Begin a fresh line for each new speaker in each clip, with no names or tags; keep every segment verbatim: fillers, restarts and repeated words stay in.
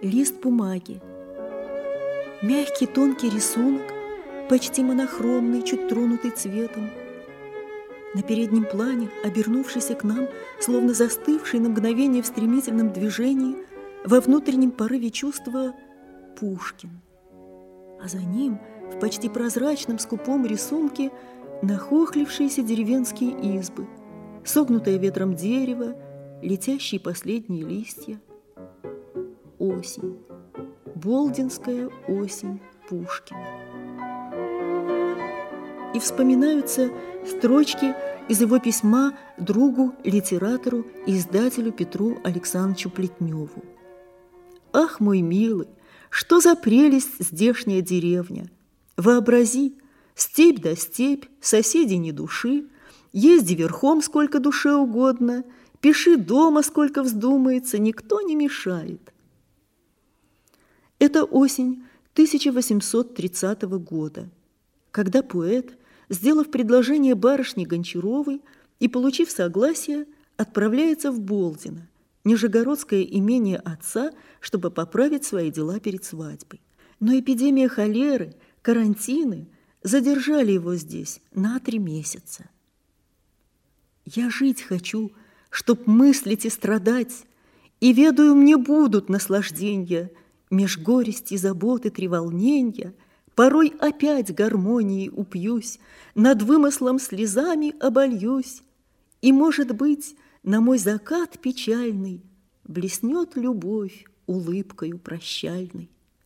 Лист бумаги. Мягкий тонкий рисунок, почти монохромный, чуть тронутый цветом. На переднем плане, обернувшийся к нам, словно застывший на мгновение в стремительном движении, во внутреннем порыве чувства Пушкин. А за ним, в почти прозрачном скупом рисунке, нахохлившиеся деревенские избы, согнутое ветром дерево, летящие последние листья. Осень. Болдинская осень Пушкина. И вспоминаются строчки из его письма другу, литератору и издателю Петру Александровичу Плетневу. «Ах, мой милый, что за прелесть здешняя деревня! Вообрази, степь да степь, соседей ни души, езди верхом сколько душе угодно, пиши дома сколько вздумается, никто не мешает». Это осень тысяча восемьсот тридцатого года, когда поэт, сделав предложение барышне Гончаровой и получив согласие, отправляется в Болдино, нижегородское имение отца, чтобы поправить свои дела перед свадьбой. Но эпидемия холеры, карантины задержали его здесь на три месяца. «Я жить хочу, чтоб мыслить и страдать, и, ведаю, мне будут наслажденья, меж горести, заботы, треволненья, порой опять гармонией упьюсь, над вымыслом слезами обольюсь, и, может быть, на мой закат печальный блеснет любовь улыбкою прощальной».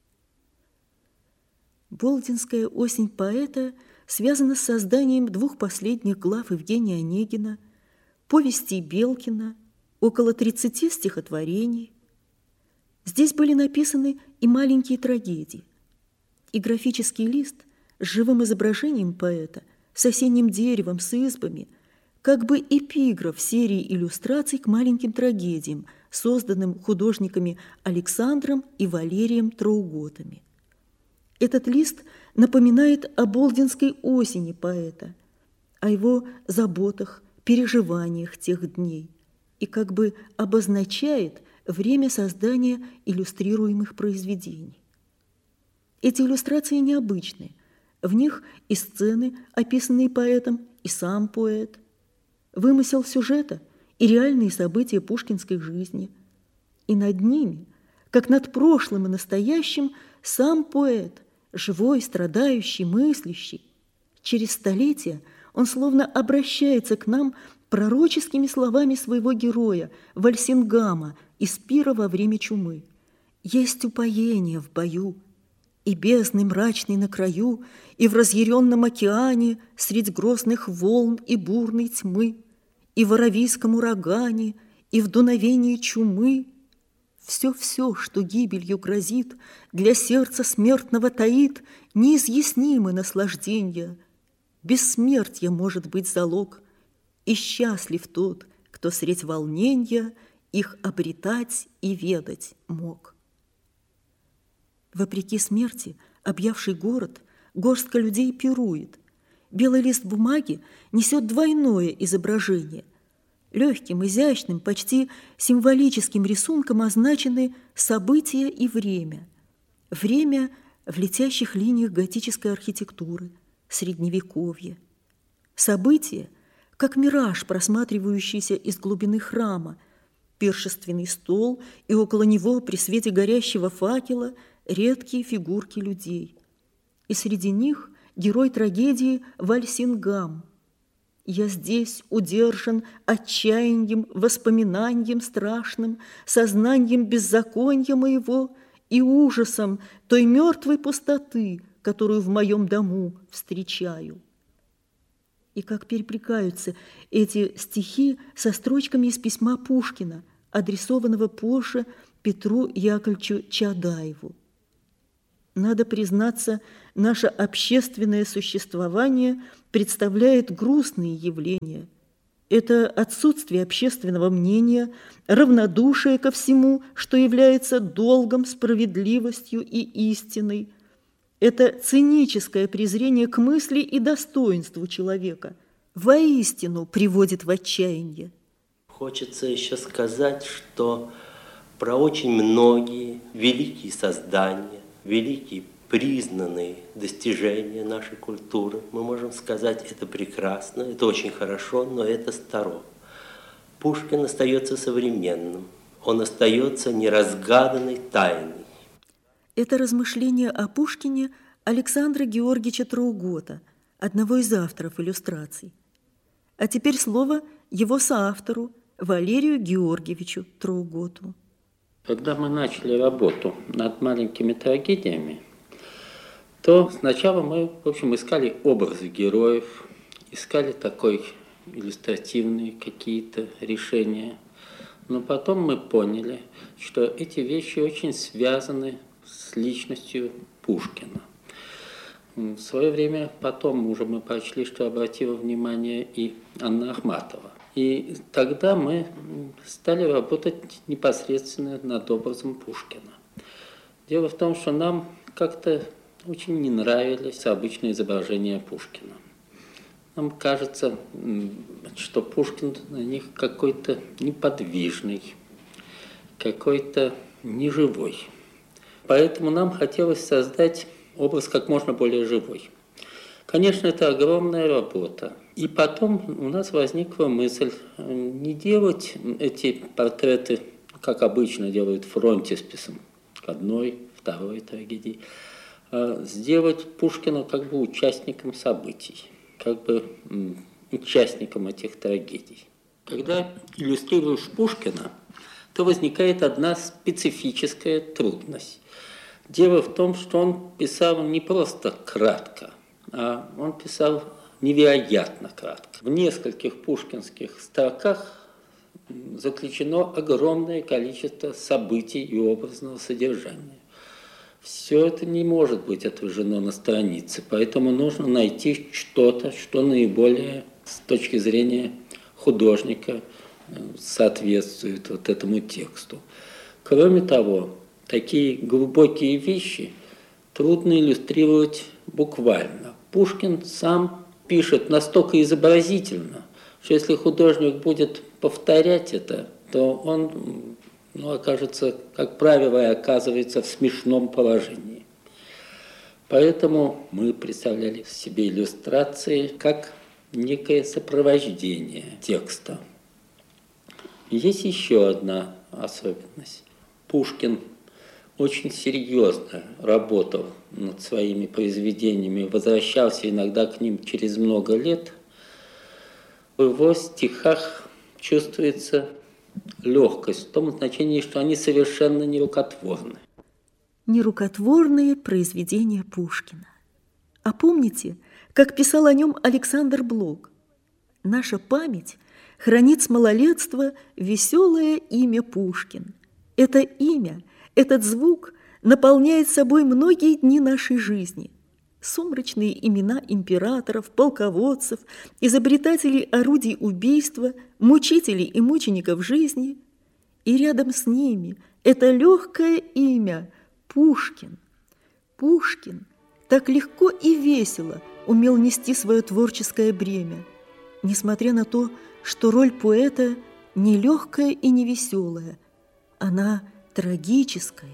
Болдинская осень поэта связана с созданием двух последних глав Евгения Онегина, повестей Белкина, около тридцати стихотворений. Здесь были написаны и маленькие трагедии, и графический лист с живым изображением поэта, с осенним деревом, с избами, как бы эпиграф серии иллюстраций к маленьким трагедиям, созданным художниками Александром и Валерием Трауготами. Этот лист напоминает о болдинской осени поэта, о его заботах, переживаниях тех дней и как бы обозначает время создания иллюстрируемых произведений. Эти иллюстрации необычны. В них и сцены, описанные поэтом, и сам поэт, вымысел сюжета и реальные события пушкинской жизни. И над ними, как над прошлым и настоящим, сам поэт, живой, страдающий, мыслящий. Через столетия он словно обращается к нам пророческими словами своего героя, Вальсингама, из пира во время чумы. «Есть упоение в бою, и бездны мрачной на краю, и в разъяренном океане средь грозных волн и бурной тьмы, и в аравийском урагане, и в дуновении чумы. Все-все, что гибелью грозит, для сердца смертного таит неизъяснимы наслажденья. Бессмертие может быть залог, и счастлив тот, кто средь волненья их обретать и ведать мог». Вопреки смерти, объявший город, горстка людей пирует. Белый лист бумаги несет двойное изображение. Легким, изящным, почти символическим рисунком означены события и время. Время в летящих линиях готической архитектуры, средневековья. События, как мираж, просматривающийся из глубины храма, пиршественный стол, и около него при свете горящего факела редкие фигурки людей. И среди них герой трагедии Вальсингам. «Я здесь удержан отчаянием, воспоминанием страшным, сознанием беззакония моего и ужасом той мертвой пустоты, которую в моем дому встречаю». И как перекликаются эти стихи со строчками из письма Пушкина, адресованного позже Петру Яковлевичу Чаадаеву. Надо признаться, наше общественное существование представляет грустные явления. Это отсутствие общественного мнения, равнодушие ко всему, что является долгом, справедливостью и истиной. Это циническое презрение к мысли и достоинству человека воистину приводит в отчаяние.
Хочется еще сказать, что про очень многие великие создания, великие признанные достижения нашей культуры. Мы можем сказать, это прекрасно, это очень хорошо, но это старо. Пушкин остается современным, он остается неразгаданной тайной.
Это размышление о Пушкине Александра Георгиевича Траугота, одного из авторов иллюстраций. А теперь слово его соавтору Валерию Георгиевичу Трауготу.
Когда мы начали работу над маленькими трагедиями, то сначала мы, в общем, искали образы героев, искали такой иллюстративные какие-то решения. Но потом мы поняли, что эти вещи очень связаны с личностью Пушкина. В свое время потом уже мы прочли, что обратила внимание и Анна Ахматова. И тогда мы стали работать непосредственно над образом Пушкина. Дело в том, что нам как-то очень не нравились обычные изображения Пушкина. Нам кажется, что Пушкин на них какой-то неподвижный, какой-то неживой. Поэтому нам хотелось создать образ как можно более живой. Конечно, это огромная работа. И потом у нас возникла мысль не делать эти портреты, как обычно делают фронтисписом, к одной, второй трагедии, а сделать Пушкина как бы участником событий, как бы участником этих трагедий. Когда иллюстрируешь Пушкина, то возникает одна специфическая трудность. Дело в том, что он писал не просто кратко, а он писал невероятно кратко. В нескольких пушкинских строках заключено огромное количество событий и образного содержания. Все это не может быть отражено на странице, поэтому нужно найти что-то, что наиболее с точки зрения художника соответствует вот этому тексту. Кроме того, такие глубокие вещи трудно иллюстрировать буквально. Пушкин сам пишет настолько изобразительно, что если художник будет повторять это, то он ну, окажется, как правило, и оказывается в смешном положении. Поэтому мы представляли себе иллюстрации как некое сопровождение текста. Есть еще одна особенность. Пушкин очень серьезно работал над своими произведениями, возвращался иногда к ним через много лет. В его стихах чувствуется легкость, в том значении, что они совершенно не рукотворны.
Нерукотворные произведения Пушкина. А помните, как писал о нем Александр Блок? Наша память хранит с малолетства веселое имя Пушкин. Это имя, этот звук наполняет собой многие дни нашей жизни. Сумрачные имена императоров, полководцев, изобретателей орудий убийства, мучителей и мучеников жизни. И рядом с ними это легкое имя Пушкин. Пушкин так легко и весело умел нести свое творческое бремя, несмотря на то, что роль поэта не легкая и не веселая, она трагическая.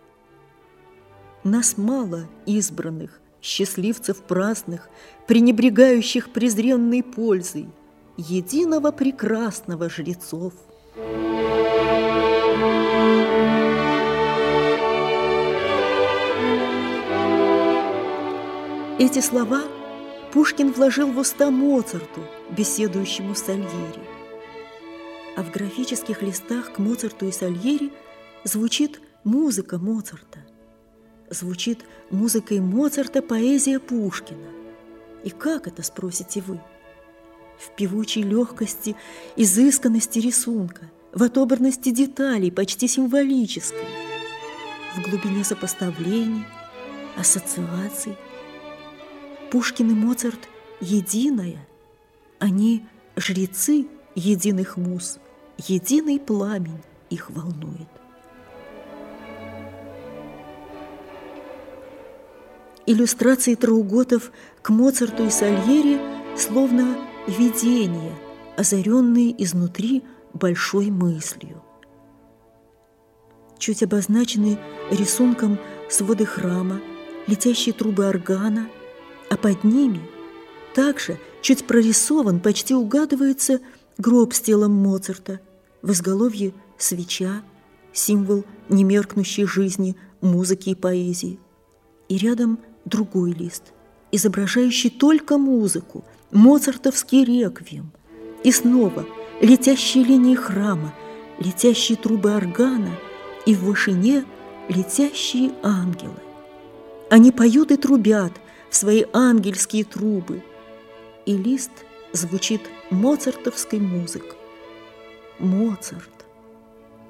Нас мало избранных, счастливцев праздных, пренебрегающих презренной пользой, единого прекрасного жрецов. Эти слова Пушкин вложил в уста Моцарту, беседующему с Сальери. А в графических листах к Моцарту и Сальери звучит музыка Моцарта. Звучит музыкой Моцарта поэзия Пушкина. И как это, спросите вы? В певучей легкости, изысканности рисунка, в отобранности деталей, почти символической, в глубине сопоставлений, ассоциаций. Пушкин и Моцарт единое, они жрецы единых муз, единый пламень их волнует. Иллюстрации Трауготов к Моцарту и Сальери словно видения, озаренные изнутри большой мыслью. чуть обозначены рисунком своды храма, летящие трубы органа, а под ними также чуть прорисован, почти угадывается гроб с телом Моцарта, в изголовье свеча, символ немеркнущей жизни, музыки и поэзии. И рядом другой лист, изображающий только музыку, моцартовский реквием. И снова летящие линии храма, летящие трубы органа и в вышине летящие ангелы. Они поют и трубят в свои ангельские трубы, и лист звучит моцартовской музыкой. Моцарт.